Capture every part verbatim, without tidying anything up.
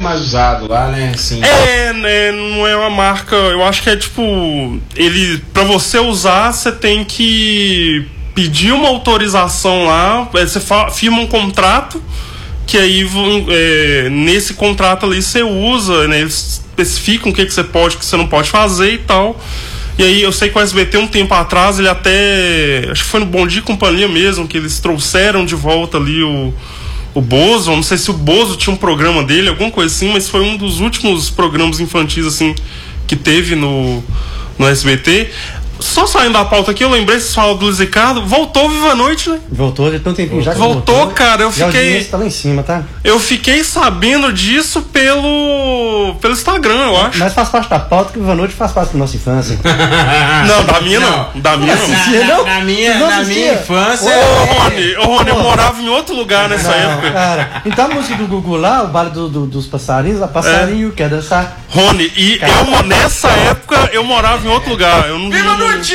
mais usado lá, né? Assim. É, né? Não é uma marca. Eu acho que é tipo. Ele. Pra você usar, você tem que pedir uma autorização lá. Você firma um contrato. Que aí é, nesse contrato ali você usa, né? Eles especificam o que, que você pode, o que você não pode fazer e tal. E aí eu sei que o S B T um tempo atrás, ele até. Acho que foi no Bom Dia e Companhia mesmo, que eles trouxeram de volta ali o, o Bozo. Não sei se o Bozo tinha um programa dele, alguma coisa assim, mas foi um dos últimos programas infantis assim que teve no, no S B T. Só saindo da pauta aqui, eu lembrei, vocês falam do Luiz Ricardo, voltou o Viva a Noite, né? Voltou, já tem um tempinho já que voltou. Voltou, cara, eu fiquei... E a audiência tá lá em cima, tá? Eu fiquei sabendo disso pelo... pelo Instagram, eu acho. Mas faz parte da pauta, que o Viva a Noite faz parte da nossa infância. Não, da minha não. não. Da minha não. Na, não? na minha, não na minha infância... Ô, Rony, ô, Rony, eu morava em outro lugar nessa não, época. Cara, então a música do Gugu lá, o baile do, do, dos passarinhos, a passarinho é. quer dançar. Rony, e eu, nessa época, eu morava em outro lugar. Eu não, Viva a Noite!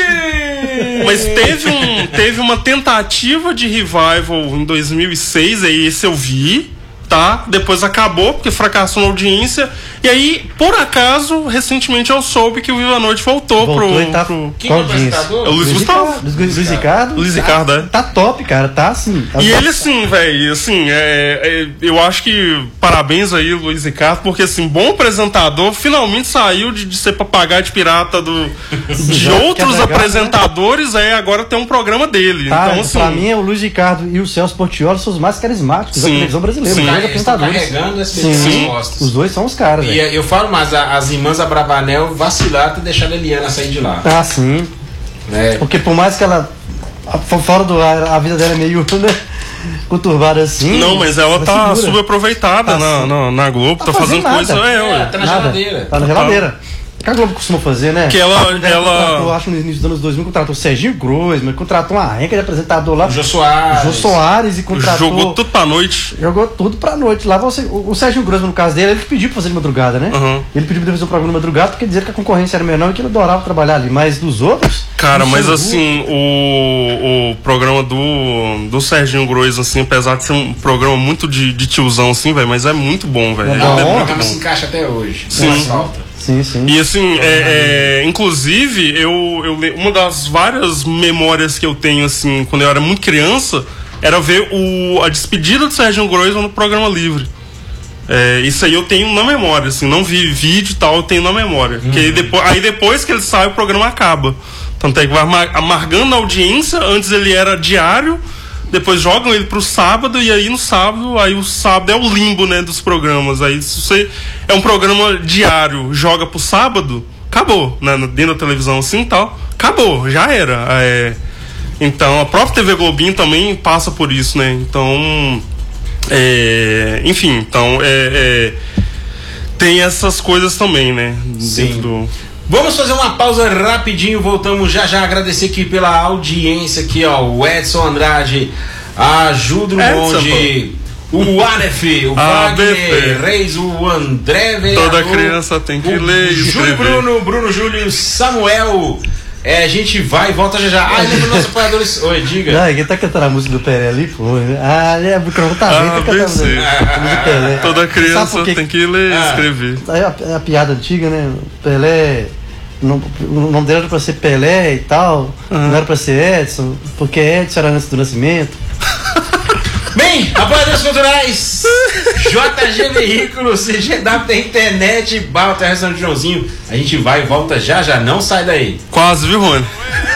Mas teve, um, teve uma tentativa de revival em dois mil e seis, aí esse eu vi, tá? Depois acabou, porque fracassou na audiência. E aí, por acaso, recentemente eu soube que o Viva a Noite voltou, voltou pro... E tá... pro... Quem é o apresentador? É o Luiz, Luiz Gustavo. Luiz, Luiz Ricardo. Luiz Ricardo, é. Tá top, cara, tá assim. Tá e top. ele assim, velho, assim, é, é, eu acho que parabéns aí, Luiz Ricardo, porque assim, bom apresentador, finalmente saiu de, de ser papagaio de pirata do, de outros apresentadores, aí né? Agora tem um programa dele. Tá, então, assim, pra mim é o Luiz Ricardo e o Celso Portiolli são os mais carismáticos sim, da televisão brasileira, sim, os eles estão carregando esse sim, os dois são os caras. E véio. Eu falo mais, as irmãs Abravanel vacilaram e deixaram a Eliana sair de lá. Ah, sim. É. Porque por mais que ela, fora do ar, a vida dela é meio, né, conturbada assim. Não, mas ela tá segura. subaproveitada tá, na, na, na Globo, tá, tá fazendo, fazendo coisa. É, é, tá na nada. geladeira. Tá na geladeira. O que a Globo costuma fazer, né? Que ela. ela... Eu acho no início dos anos dois mil contratou o Serginho Groisman, contratou uma renca de apresentador lá. O Jô Soares. Jô Soares e contratou. Jogou tudo pra noite. Jogou tudo pra noite. Lá você, o, o Serginho Groisman, no caso dele, ele pediu pra fazer de madrugada, né? Uhum. Ele pediu pra fazer o programa de madrugada porque dizia que a concorrência era menor e que ele adorava trabalhar ali. Mas dos outros. Cara, mas assim, o, o programa do, do Serginho Groisman, assim, apesar de ser um programa muito de, de tiozão, assim, velho, mas é muito bom, velho. É bom. É o programa se encaixa até hoje. Sim. Não falta. Sim, sim. E assim, é, é, inclusive, eu, eu uma das várias memórias que eu tenho, assim, quando eu era muito criança, era ver o, a despedida do Serginho Groisman no Programa Livre. É, isso aí eu tenho na memória, assim, não vi vídeo e tal, eu tenho na memória. Uhum. Que aí, depois, aí depois que ele sai, o programa acaba. Tanto é que vai amargando a audiência, antes ele era diário, depois jogam ele pro sábado, e aí no sábado, aí o sábado é o limbo, né, dos programas. Aí se você é um programa diário, joga pro sábado, acabou, né, dentro da televisão assim e tal, acabou, já era. É, então a própria T V Globinho também passa por isso, né, então, é, enfim, então, é, é, tem essas coisas também, né, sim. dentro do... Vamos fazer uma pausa rapidinho, voltamos já já. Agradecer aqui pela audiência aqui, ó, o Edson Andrade, a Ju Drummond, o Aleph, o ah, Wagner Reis, o André Vereador, toda criança tem que ler e Júlio Bruno, Bruno Júlio, Samuel. É, a gente vai e volta já já. Ah, lembra nossos apoiadores. Oi, diga. Ah, quem tá cantando a música do Pelé ali, pô. Ah, é, o microfone tá bem, ah, tá cantando a música do Pelé. Toda criança tem que ler e ah. escrever. É a, é a piada antiga, né? Pelé. Não, o nome dele era pra ser Pelé e tal. Uhum. Não era pra ser Edson, porque Edson era antes do nascimento. Bem, apoiadores culturais, J G Veículos, C G W Internet, Balta, Restaurante Joãozinho. A gente vai e volta já já, não sai daí. Quase, viu, Rony?